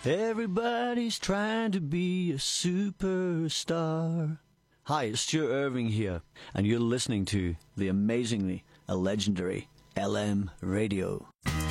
Everybody's trying to be a superstar. Hi, it's Stuart Irving here, and you're listening to the amazingly legendary LM Radio.